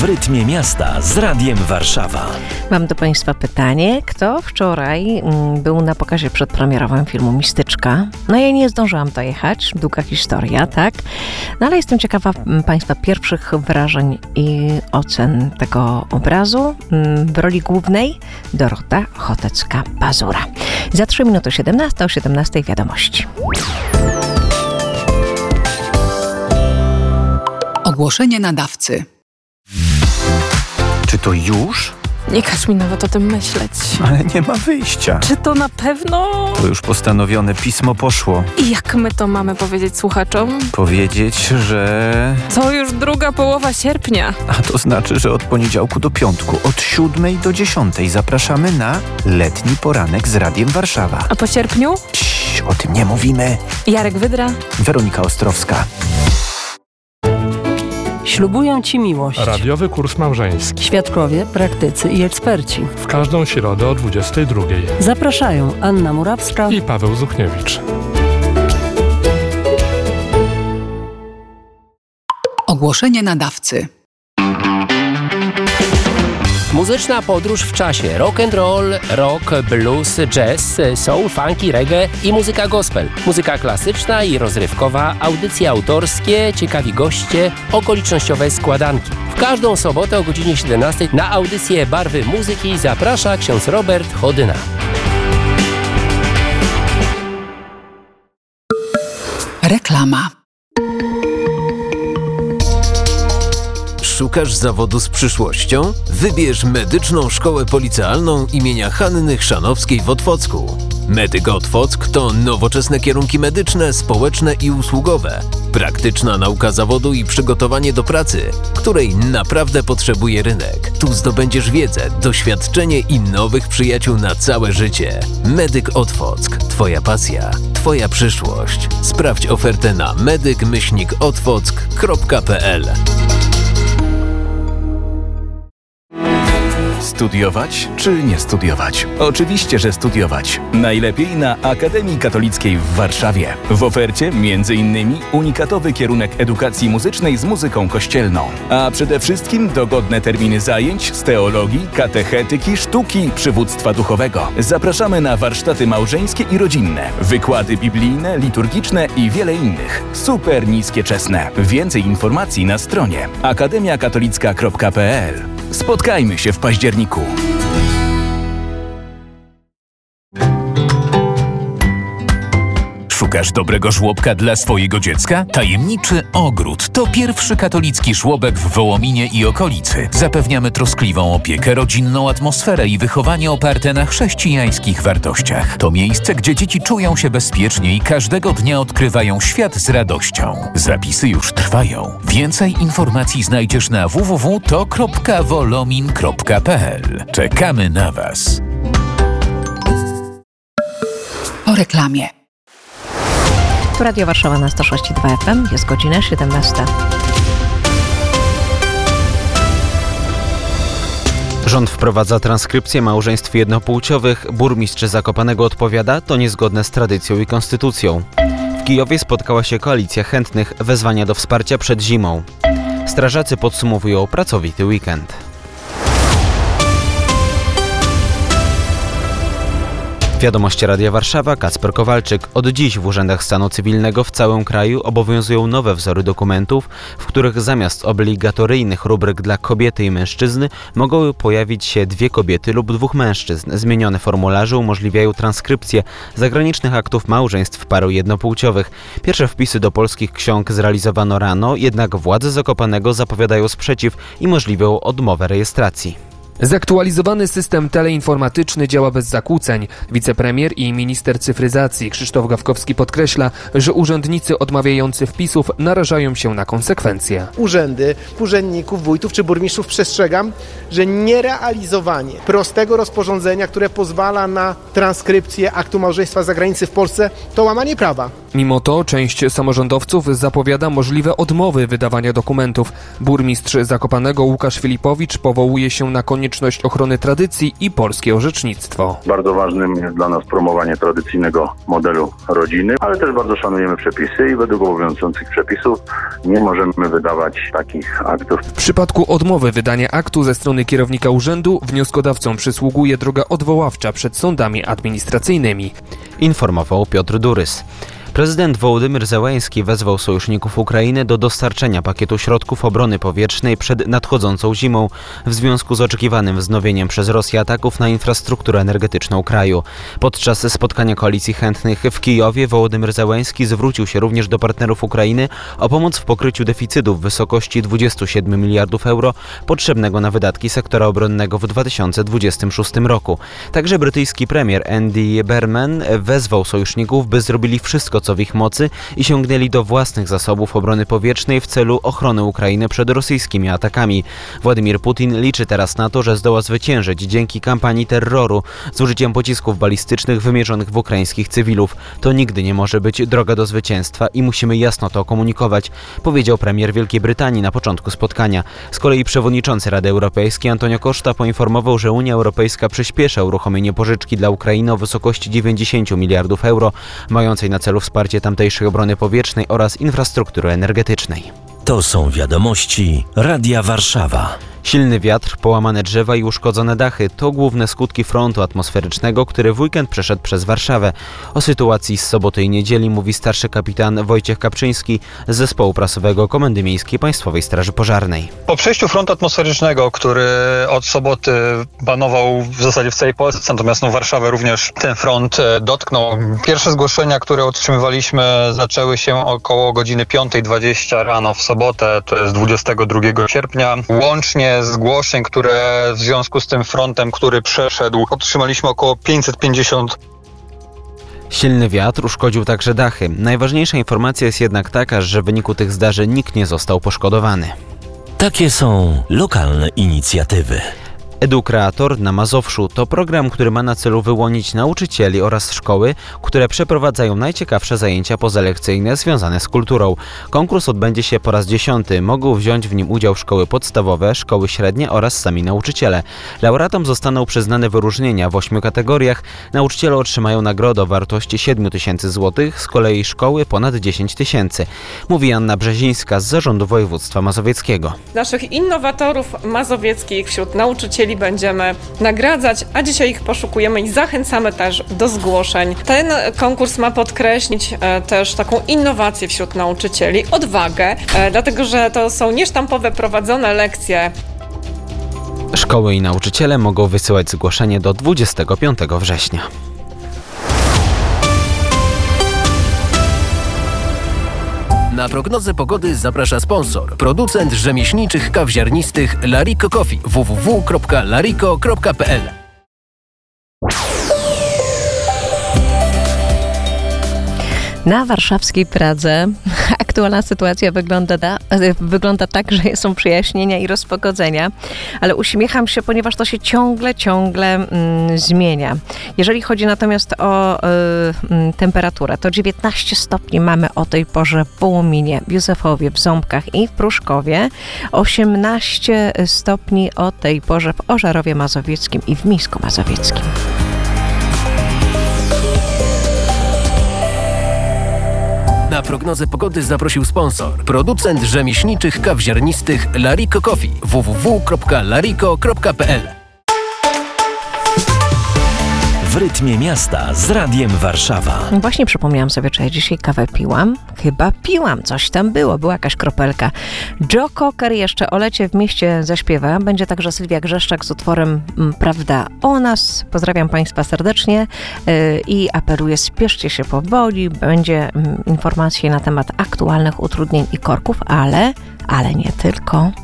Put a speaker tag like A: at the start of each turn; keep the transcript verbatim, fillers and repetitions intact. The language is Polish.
A: w rytmie miasta z Radiem Warszawa.
B: Mam do Państwa pytanie. Kto wczoraj mm, był na pokazie przedpremierowym filmu Mistyczka? No ja nie zdążyłam dojechać. Długa historia, tak? No ale jestem ciekawa Państwa pierwszych wrażeń i ocen tego obrazu. W roli głównej Dorota Chotecka-Pazura. Za trzy minuty siedemnasta, o siedemnastej wiadomości.
C: Ogłoszenie nadawcy.
D: Czy to już?
E: Nie każ mi nawet o tym myśleć.
D: Ale nie ma wyjścia.
E: Czy to na pewno?
D: To już postanowione, pismo poszło.
E: I jak my to mamy powiedzieć słuchaczom?
D: Powiedzieć, że...
E: To już druga połowa sierpnia.
D: A to znaczy, że od poniedziałku do piątku, od siódmej do dziesiątej zapraszamy na letni poranek z Radiem Warszawa.
E: A po sierpniu?
D: Cii, o tym nie mówimy.
E: Jarek Wydra.
D: Weronika Ostrowska.
F: Ślubują Ci miłość.
G: Radiowy kurs małżeński.
F: Świadkowie, praktycy i eksperci.
G: W każdą środę o dwudziestej drugiej.
F: Zapraszają Anna Murawska
G: i Paweł Zuchniewicz.
C: Ogłoszenie nadawcy.
H: Muzyczna podróż w czasie. Rock and roll, rock, blues, jazz, soul, funky, reggae i muzyka gospel. Muzyka klasyczna i rozrywkowa, audycje autorskie, ciekawi goście, okolicznościowe składanki. W każdą sobotę o godzinie siedemnastej na audycję Barwy Muzyki zaprasza ksiądz Robert Chodyna.
C: Reklama.
I: Szukasz zawodu z przyszłością? Wybierz Medyczną Szkołę Policealną imienia Hanny Chrzanowskiej w Otwocku. Medyk Otwock to nowoczesne kierunki medyczne, społeczne i usługowe. Praktyczna nauka zawodu i przygotowanie do pracy, której naprawdę potrzebuje rynek. Tu zdobędziesz wiedzę, doświadczenie i nowych przyjaciół na całe życie. Medyk Otwock. Twoja pasja, Twoja przyszłość. Sprawdź ofertę na medyk myślnik otwock kropka p l.
J: Studiować czy nie studiować? Oczywiście, że studiować. Najlepiej na Akademii Katolickiej w Warszawie. W ofercie między innymi unikatowy kierunek edukacji muzycznej z muzyką kościelną. A przede wszystkim dogodne terminy zajęć z teologii, katechetyki, sztuki, przywództwa duchowego. Zapraszamy na warsztaty małżeńskie i rodzinne, wykłady biblijne, liturgiczne i wiele innych. Super niskie czesne. Więcej informacji na stronie akademia katolicka kropka p l. Spotkajmy się w październiku.
K: Szukasz dobrego żłobka dla swojego dziecka? Tajemniczy Ogród to pierwszy katolicki żłobek w Wołominie i okolicy. Zapewniamy troskliwą opiekę, rodzinną atmosferę i wychowanie oparte na chrześcijańskich wartościach. To miejsce, gdzie dzieci czują się bezpiecznie i każdego dnia odkrywają świat z radością. Zapisy już trwają. Więcej informacji znajdziesz na w w w kropka to wolomin kropka p l. Czekamy na Was.
C: Po reklamie.
B: Tu Radio Warszawa na sto sześć i dwa F M, jest godzina siedemnasta.
L: Rząd wprowadza transkrypcję małżeństw jednopłciowych. Burmistrz Zakopanego odpowiada, to niezgodne z tradycją i konstytucją. W Kijowie spotkała się koalicja chętnych, wezwania do wsparcia przed zimą. Strażacy podsumowują pracowity weekend. Wiadomości Radia Warszawa, Kacper Kowalczyk. Od dziś w urzędach stanu cywilnego w całym kraju obowiązują nowe wzory dokumentów, w których zamiast obligatoryjnych rubryk dla kobiety i mężczyzny mogą pojawić się dwie kobiety lub dwóch mężczyzn. Zmienione formularze umożliwiają transkrypcję zagranicznych aktów małżeństw paru jednopłciowych. Pierwsze wpisy do polskich ksiąg zrealizowano rano, jednak władze Zakopanego zapowiadają sprzeciw i możliwą odmowę rejestracji.
M: Zaktualizowany system teleinformatyczny działa bez zakłóceń. Wicepremier i minister cyfryzacji Krzysztof Gawkowski podkreśla, że urzędnicy odmawiający wpisów narażają się na konsekwencje.
N: Urzędy, urzędników, wójtów czy burmistrzów przestrzegam, że nierealizowanie prostego rozporządzenia, które pozwala na transkrypcję aktu małżeństwa z zagranicy w Polsce, to łamanie prawa.
M: Mimo to część samorządowców zapowiada możliwe odmowy wydawania dokumentów. Burmistrz Zakopanego Łukasz Filipowicz powołuje się na konieczność ochrony tradycji i polskie orzecznictwo.
O: Bardzo ważnym jest dla nas promowanie tradycyjnego modelu rodziny, ale też bardzo szanujemy przepisy i według obowiązujących przepisów nie możemy wydawać takich aktów.
M: W przypadku odmowy wydania aktu ze strony kierownika urzędu wnioskodawcom przysługuje droga odwoławcza przed sądami administracyjnymi.
L: Informował Piotr Durys. Prezydent Wołodymyr Zełenski wezwał sojuszników Ukrainy do dostarczenia pakietu środków obrony powietrznej przed nadchodzącą zimą w związku z oczekiwanym wznowieniem przez Rosję ataków na infrastrukturę energetyczną kraju. Podczas spotkania koalicji chętnych w Kijowie Wołodymyr Zełenski zwrócił się również do partnerów Ukrainy o pomoc w pokryciu deficytu w wysokości dwudziestu siedmiu miliardów euro potrzebnego na wydatki sektora obronnego w dwa tysiące dwudziestym szóstym roku. Także brytyjski premier Andy Burnham wezwał sojuszników, by zrobili wszystko, co w ich mocy i sięgnęli do własnych zasobów obrony powietrznej w celu ochrony Ukrainy przed rosyjskimi atakami. Władimir Putin liczy teraz na to, że zdoła zwyciężyć dzięki kampanii terroru z użyciem pocisków balistycznych wymierzonych w ukraińskich cywilów. To nigdy nie może być droga do zwycięstwa i musimy jasno to komunikować, powiedział premier Wielkiej Brytanii na początku spotkania. Z kolei przewodniczący Rady Europejskiej Antonio Costa poinformował, że Unia Europejska przyspiesza uruchomienie pożyczki dla Ukrainy o wysokości dziewięćdziesięciu miliardów euro, mającej na celu wsparcie wsparcie tamtejszej obrony powietrznej oraz infrastruktury energetycznej.
A: To są wiadomości Radia Warszawa.
L: Silny wiatr, połamane drzewa i uszkodzone dachy to główne skutki frontu atmosferycznego, który w weekend przeszedł przez Warszawę. O sytuacji z soboty i niedzieli mówi starszy kapitan Wojciech Kapczyński z zespołu prasowego Komendy Miejskiej Państwowej Straży Pożarnej.
P: Po przejściu frontu atmosferycznego, który od soboty panował w zasadzie w całej Polsce, natomiast no Warszawę również ten front dotknął. Pierwsze zgłoszenia, które otrzymywaliśmy, zaczęły się około godziny piąta dwadzieścia rano w sobotę, to jest dwudziestego drugiego sierpnia. Łącznie zgłoszeń, które w związku z tym frontem, który przeszedł, otrzymaliśmy około pięćset pięćdziesiąt.
L: Silny wiatr uszkodził także dachy. Najważniejsza informacja jest jednak taka, że w wyniku tych zdarzeń nikt nie został poszkodowany.
A: Takie są lokalne inicjatywy.
L: Edukreator na Mazowszu to program, który ma na celu wyłonić nauczycieli oraz szkoły, które przeprowadzają najciekawsze zajęcia pozalekcyjne związane z kulturą. Konkurs odbędzie się po raz dziesiąty. Mogą wziąć w nim udział szkoły podstawowe, szkoły średnie oraz sami nauczyciele. Laureatom zostaną przyznane wyróżnienia w ośmiu kategoriach. Nauczyciele otrzymają nagrodę o wartości siedmiu tysięcy złotych, z kolei szkoły ponad dziesięć tysięcy. Mówi Anna Brzezińska z Zarządu Województwa Mazowieckiego.
E: Naszych innowatorów mazowieckich wśród nauczycieli będziemy nagradzać, a dzisiaj ich poszukujemy i zachęcamy też do zgłoszeń. Ten konkurs ma podkreślić e, też taką innowację wśród nauczycieli, odwagę, e, dlatego że to są niesztampowe prowadzone lekcje.
L: Szkoły i nauczyciele mogą wysyłać zgłoszenie do dwudziestego piątego września.
I: Na prognozę pogody zaprasza sponsor. Producent rzemieślniczych kaw ziarnistych Lariko Coffee. w w w kropka lariko kropka p l.
B: Na warszawskiej Pradze aktualna sytuacja wygląda, da, wygląda tak, że są przejaśnienia i rozpogodzenia, ale uśmiecham się, ponieważ to się ciągle, ciągle mm, zmienia. Jeżeli chodzi natomiast o y, y, temperaturę, to dziewiętnaście stopni mamy o tej porze w Wołominie, w Józefowie, w Ząbkach i w Pruszkowie, osiemnaście stopni o tej porze w Ożarowie Mazowieckim i w Mińsku Mazowieckim.
I: Na prognozę pogody zaprosił sponsor. Producent rzemieślniczych kaw ziarnistych Lariko Coffee. w w w kropka lariko kropka p l.
A: W rytmie miasta z Radiem Warszawa.
B: Właśnie przypomniałam sobie, czy ja dzisiaj kawę piłam. Chyba piłam, coś tam było, była jakaś kropelka. Joe Cocker jeszcze o lecie w mieście zaśpiewa. Będzie także Sylwia Grzeszczak z utworem Prawda o nas. Pozdrawiam Państwa serdecznie yy, i apeluję, spieszcie się powoli. Będzie yy, informacje na temat aktualnych utrudnień i korków, ale, ale nie tylko.